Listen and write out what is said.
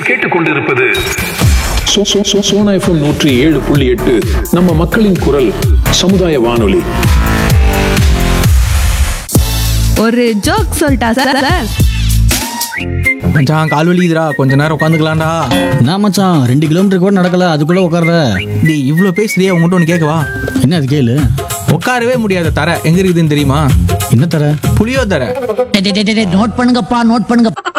நீங்கள் கேட்டுக்கொண்டிருப்பது சோனா FM 107.8 நம்ம மக்களின் குரல் சமுதாய வானொலி. ஒரு ஜோக் சொல்லிட்டா சார்? மச்சான் கால் வலிக்குதுடா, கொஞ்ச நேரம் உட்காந்துக்கலாம்டா. நான் மச்சான் 2 கிலோமீட்டர் கூட நடக்கல, அதுக்குள்ள உட்கார்ற. டேய் இவ்வளோ பேசுறியா, உங்கள்கிட்ட ஒன்று கேட்கவா? என்ன அது கேளு. உட்காரவே முடியாத தர எங்க இருக்குதுன்னு தெரியுமா? என்ன தர? புளியோ தர. நோட் பண்ணுங்கப்பா, நோட் பண்ணுங்க.